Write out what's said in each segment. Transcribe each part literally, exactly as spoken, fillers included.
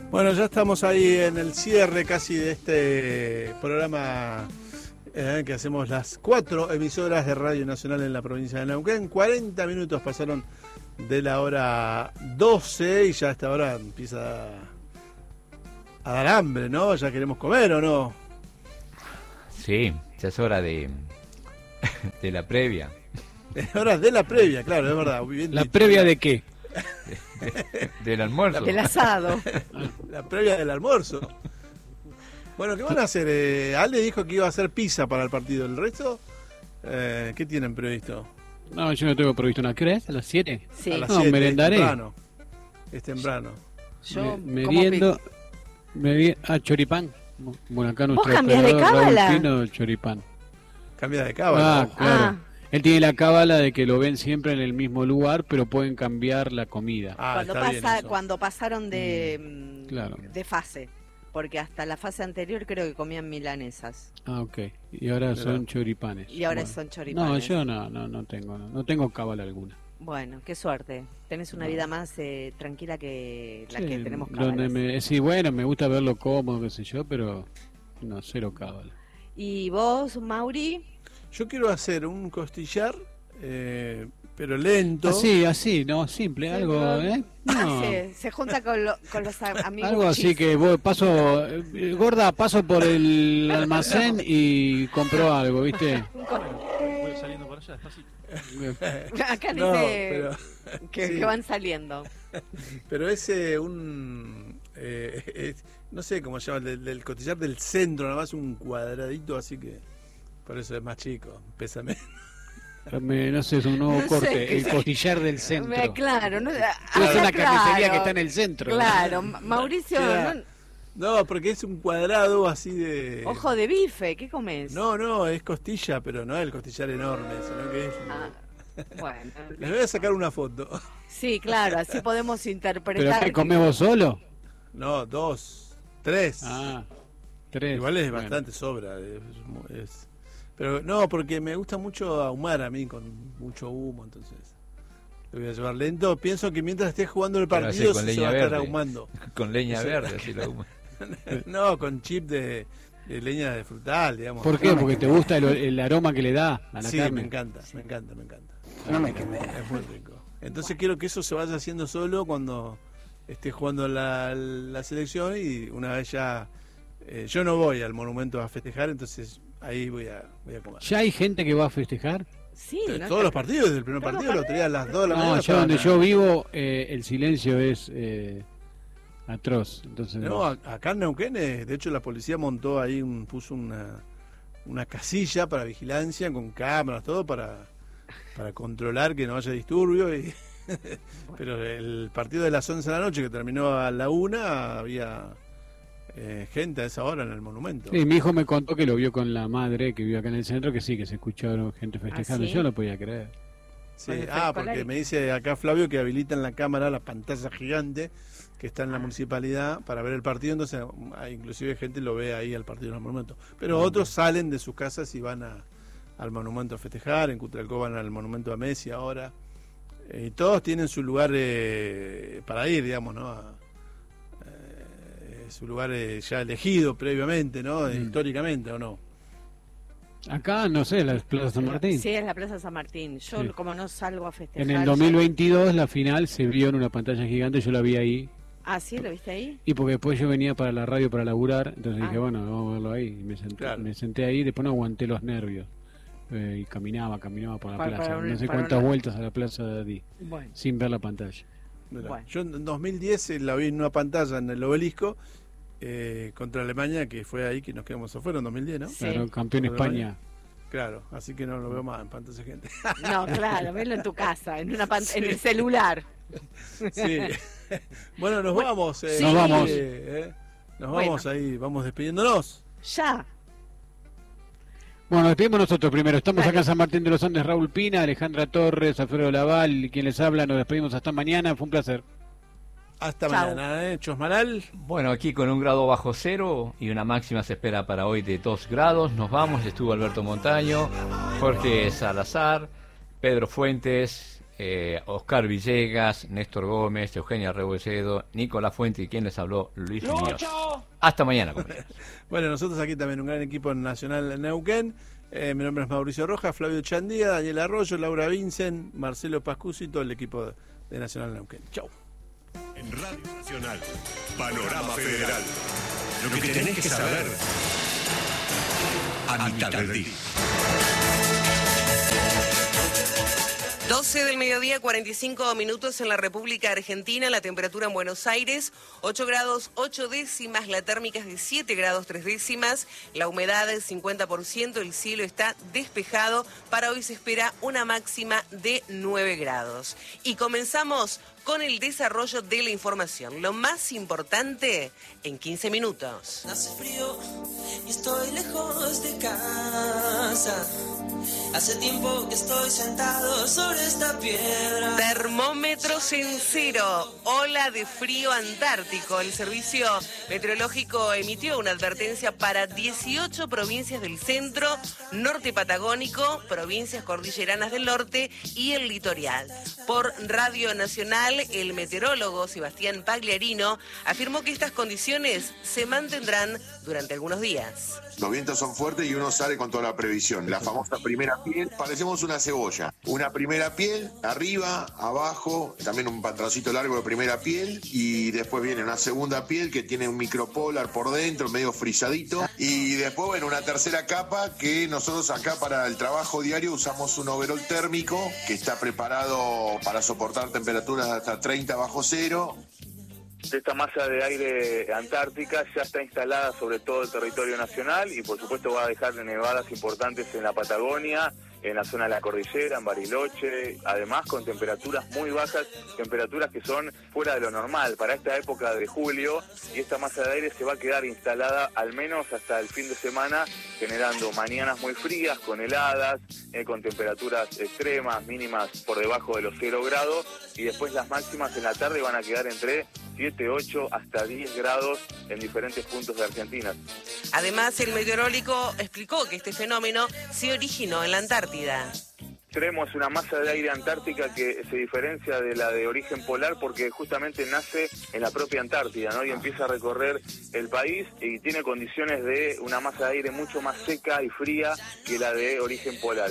Bueno, ya estamos ahí en el cierre casi de este programa eh, que hacemos las cuatro emisoras de Radio Nacional en la provincia de Neuquén. cuarenta minutos pasaron de la hora doce y ya a esta hora empieza a dar hambre, ¿no? Ya queremos comer, ¿o no? Sí, ya es hora de, de la previa. Es hora de la previa, claro, es verdad. Bien ¿La dicho. previa de qué? Del almuerzo. Del asado. La previa del almuerzo. Bueno, ¿qué van a hacer? Eh, Ale dijo que iba a hacer pizza para el partido. ¿El resto? Eh, ¿Qué tienen previsto? No, yo no tengo previsto nada. ¿Qué hora es? ¿A las siete? Sí. A las No, siete, merendaré. Es temprano. Es temprano. Yo Me, como meriendo, pi- meri- ah, choripán. Bueno, acá nuestro cambiás de operador Raúl cábala? Pino, el choripán. Cambia de cábala. Ah, claro. Ah. Él tiene la cábala de que lo ven siempre en el mismo lugar, pero pueden cambiar la comida. Ah, cuando, está bien pasa, eso. cuando pasaron de, mm, claro. de fase. Porque hasta la fase anterior creo que comían milanesas. Ah, ok. Y ahora Mira. son choripanes. Y ahora Bueno. son choripanes. No, yo no, no, no tengo, no, no tengo cábala alguna. Bueno, qué suerte. Tenés una vida más eh, tranquila que la Sí, que tenemos donde cábalas. me, sí, bueno, me gusta verlo cómodo, qué sé yo, pero no, cero cábala. ¿Y vos, Mauri? Yo quiero hacer un costillar, eh, pero lento. Así, así, no, simple, Sí, algo, pero- ¿eh? No. Se, se junta con, lo- con los a- amigos. Algo así que voy, paso, eh, gorda, paso por el almacén y compro algo, ¿viste? Voy saliendo para allá, despacito. Acá No, dice pero, que, sí. que van saliendo. pero ese un eh, es- no sé cómo se llama, del, del costillar del centro, nada más un cuadradito, así que por eso es más chico, pesa menos. Me- no sé, es un nuevo No sé, corte, que el se- costillar del centro. Eh, Claro, no, Es ah, una claro. carnicería que está en el centro. Claro, Ma- Mauricio, Queda- no- No, porque es un cuadrado así de... ojo de bife, ¿qué comes? No, no, es costilla, pero no es el costillar enorme, sino que es... Ah, bueno. Les voy a sacar una foto. Sí, claro, así podemos ¿Pero interpretar. qué comés vos solo? No, dos, tres. Ah, tres. Igual es Bueno. bastante sobra. Es, es- Pero no, porque me gusta mucho ahumar a mí con mucho humo, entonces lo voy a llevar lento. Pienso que mientras esté jugando el Pero partido hace con se leña va a estar verde. ahumando. Con leña Eso. verde, así lo humo. No, con chip de, de leña de frutal, digamos. ¿Por qué? Porque te gusta el, el aroma que le da a la Sí, carne. me encanta, me encanta, me encanta. No me quemé. Es muy rico. Entonces quiero que eso se vaya haciendo solo cuando esté jugando la, la selección y una vez ya... eh, yo no voy al monumento a festejar, entonces ahí voy a, voy a comer. ¿Ya hay gente que va a festejar? Sí, De ¿no? todos los partidos, desde el primer Todos los partido, el otro día a las dos de la No, mañana. yo donde estaban- yo vivo, eh, el silencio es eh, atroz. Entonces, No, a- acá en Neuquén, eh, de hecho la policía montó ahí, un, puso una, una casilla para vigilancia con cámaras, todo para, para controlar que no haya disturbio. Y pero el partido de las once de la noche que terminó a la una, había eh, gente a esa hora en el monumento. sí, mi hijo me contó que lo vio con la madre que vive acá en el centro, que sí, que se escucharon gente festejando. ¿Ah, sí? Yo no podía creer. Sí, Bueno, ah, Frescolari. porque me dice acá Flavio que habilitan la cámara, la pantalla gigante que está en la Ah. municipalidad para ver el partido, entonces ah, inclusive gente lo ve ahí al partido en el monumento. Pero otros salen de sus casas y van a, al monumento a festejar, en Cutralcó van al monumento a Messi ahora. Eh, y todos tienen su lugar eh, para ir, digamos, ¿no? A- eh, su lugar eh, ya elegido previamente, ¿no? Eh, Mm. Históricamente, ¿o no? Acá, no sé, la Plaza San Martín. Sí, es la Plaza San Martín. Yo, Sí. como no salgo a festejar. En el ya- dos mil veintidós la final se vio en una pantalla gigante, yo la vi ahí. Ah, sí, ¿lo viste ahí? Y porque después yo venía para la radio para laburar, entonces Ah. dije, bueno, vamos a verlo ahí. Y me senté, Claro. me senté ahí, después no aguanté los nervios. Eh, y caminaba, caminaba por la Para- plaza. para un- no sé para cuántas una- vueltas a la plaza di, Bueno. sin ver la pantalla. Mirá, Bueno. Yo en dos mil diez eh, la vi en una pantalla en el obelisco eh, contra Alemania, que fue ahí que nos quedamos afuera en dos mil diez, ¿no? Sí. Claro, campeón Pero España. Claro, así que no lo veo más en pantalla gente. No, claro, verlo en tu casa, en una pan- en el celular. Sí. Bueno, nos vamos. eh, Sí. Nos vamos. eh, eh. Nos Bueno. vamos ahí, vamos despidiéndonos. Ya. Bueno, nos despedimos nosotros primero. Estamos Dale. acá en San Martín de los Andes, Raúl Pina, Alejandra Torres, Alfredo Laval, y quien les habla. Nos despedimos hasta mañana. Fue un placer. Hasta Chau. mañana, ¿eh? Chosmaral. Bueno, aquí con un grado bajo cero y una máxima se espera para hoy de dos grados. Nos vamos, estuvo Alberto Montaño, Jorge Salazar, Pedro Fuentes, eh, Oscar Villegas, Néstor Gómez, Eugenia Rebolledo, Nicolás Fuente y quien les habló, Luis Muñoz. Hasta mañana, compañeros. Bueno, nosotros aquí también un gran equipo nacional en Neuquén. Eh, mi nombre es Mauricio Rojas, Flavio Chandía, Daniel Arroyo, Laura Vincent, Marcelo Pascusi y todo el equipo de, de Nacional Neuquén. Chau. En Radio Nacional, Panorama Federal. Lo que tenés que saber a mitad del día. doce del mediodía, cuarenta y cinco minutos en la República Argentina, la temperatura en Buenos Aires, ocho grados ocho décimas, la térmica es de siete grados tres décimas, la humedad es cincuenta por ciento, el cielo está despejado, para hoy se espera una máxima de nueve grados. Y comenzamos con el desarrollo de la información, lo más importante en quince minutos. Hace frío y estoy lejos de casa. Hace tiempo que estoy sentado sobre esta piedra. Termómetros en cero, ola de frío antártico. El Servicio Meteorológico emitió una advertencia para dieciocho provincias del centro, norte patagónico, provincias cordilleranas del norte y el litoral. Por Radio Nacional, el meteorólogo Sebastián Pagliarino afirmó que estas condiciones se mantendrán durante algunos días. Los vientos son fuertes y uno sale con toda la previsión. La famosa primera piel, parecemos una cebolla. Una primera piel, arriba, abajo, también un patroncito largo de primera piel, y después viene una segunda piel que tiene un micropolar por dentro, medio frisadito, y después, bueno, una tercera capa que nosotros acá para el trabajo diario usamos un overol térmico que está preparado para soportar temperaturas hasta treinta bajo cero. Esta masa de aire antártica ya está instalada sobre todo el territorio nacional y por supuesto va a dejar nevadas importantes en la Patagonia, en la zona de la cordillera, en Bariloche, además con temperaturas muy bajas, temperaturas que son fuera de lo normal para esta época de julio, y esta masa de aire se va a quedar instalada al menos hasta el fin de semana, generando mañanas muy frías, con heladas, eh, con temperaturas extremas, mínimas por debajo de los cero grados, y después las máximas en la tarde van a quedar entre siete, ocho hasta diez grados en diferentes puntos de Argentina. Además, el meteorólogo explicó que este fenómeno se originó en la Antártida. Extremo es una masa de aire antártica que se diferencia de la de origen polar porque justamente nace en la propia Antártida, ¿no? Y empieza a recorrer el país y tiene condiciones de una masa de aire mucho más seca y fría que la de origen polar.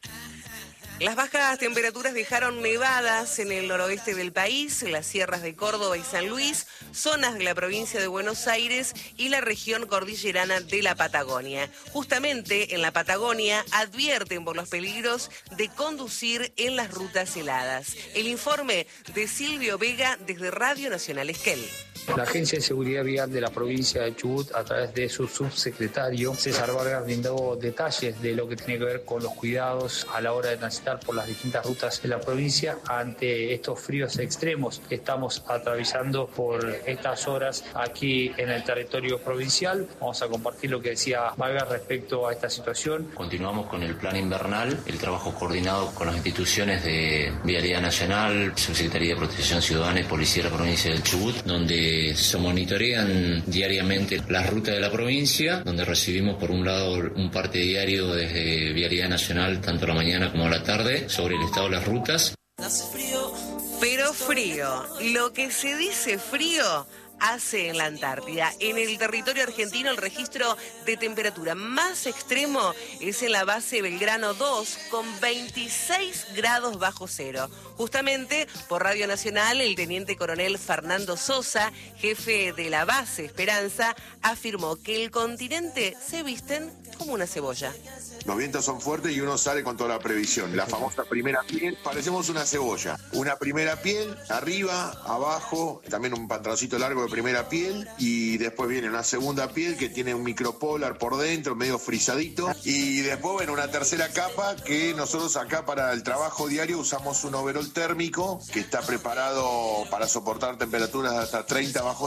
Las bajas temperaturas dejaron nevadas en el noroeste del país, las sierras de Córdoba y San Luis, zonas de la provincia de Buenos Aires y la región cordillerana de la Patagonia. Justamente en la Patagonia advierten por los peligros de conducir en las rutas heladas. El informe de Silvio Vega desde Radio Nacional Esquel. La Agencia de Seguridad Vial de la provincia de Chubut, a través de su subsecretario César Vargas, brindó detalles de lo que tiene que ver con los cuidados a la hora de transitar por las distintas rutas de la provincia ante estos fríos extremos que estamos atravesando por estas horas aquí en el territorio provincial. Vamos a compartir lo que decía Vargas respecto a esta situación. Continuamos con el plan invernal, el trabajo coordinado con las instituciones de Vialidad Nacional, Subsecretaría de Protección Ciudadana y Policía de la provincia del Chubut, donde se monitorean diariamente las rutas de la provincia, donde recibimos por un lado un parte diario desde Vialidad Nacional, tanto a la mañana como a la tarde, sobre el estado de las rutas. Hace frío. Pero frío, lo que se dice frío hace en la Antártida. En el territorio argentino el registro de temperatura más extremo es en la base Belgrano dos con veintiséis grados bajo cero. Justamente por Radio Nacional el teniente coronel Fernando Sosa, jefe de la base Esperanza, afirmó que el continente se visten como una cebolla. Los vientos son fuertes y uno sale con toda la previsión. La famosa primera piel, parecemos una cebolla. Una primera piel, arriba, abajo, también un patroncito largo de primera piel, y después viene una segunda piel que tiene un micropolar por dentro, medio frisadito, y después, bueno, una tercera capa que nosotros acá para el trabajo diario usamos un overol térmico que está preparado para soportar temperaturas hasta treinta bajo